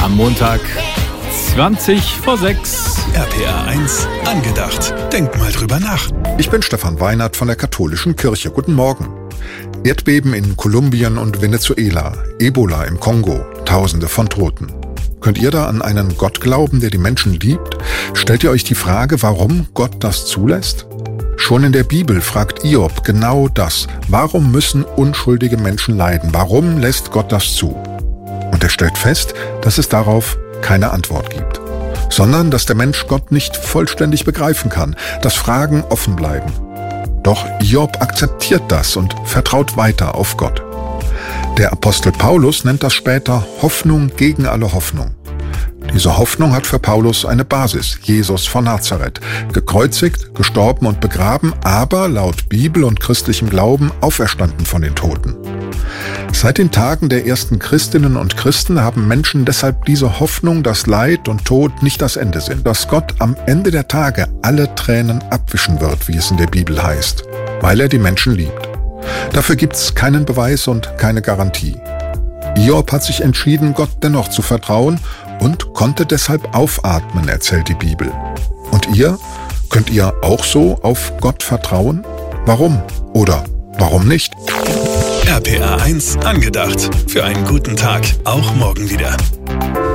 Am Montag 20 vor 6. RPR 1 angedacht. Denk mal drüber nach. Ich bin Stefan Weinert von der Katholischen Kirche. Guten Morgen. Erdbeben in Kolumbien und Venezuela, Ebola im Kongo, Tausende von Toten. Könnt ihr da an einen Gott glauben, der die Menschen liebt? Stellt ihr euch die Frage, warum Gott das zulässt? Schon in der Bibel fragt Hiob genau das. Warum müssen unschuldige Menschen leiden? Warum lässt Gott das zu? Und er stellt fest, dass es darauf keine Antwort gibt, sondern dass der Mensch Gott nicht vollständig begreifen kann, dass Fragen offen bleiben. Doch Hiob akzeptiert das und vertraut weiter auf Gott. Der Apostel Paulus nennt das später Hoffnung gegen alle Hoffnung. Diese Hoffnung hat für Paulus eine Basis, Jesus von Nazareth, gekreuzigt, gestorben und begraben, aber laut Bibel und christlichem Glauben auferstanden von den Toten. Seit den Tagen der ersten Christinnen und Christen haben Menschen deshalb diese Hoffnung, dass Leid und Tod nicht das Ende sind, dass Gott am Ende der Tage alle Tränen abwischen wird, wie es in der Bibel heißt, weil er die Menschen liebt. Dafür gibt's keinen Beweis und keine Garantie. Hiob hat sich entschieden, Gott dennoch zu vertrauen und konnte deshalb aufatmen, erzählt die Bibel. Und ihr? Könnt ihr auch so auf Gott vertrauen? Warum? Oder warum nicht? RPR 1 angedacht. Für einen guten Tag, auch morgen wieder.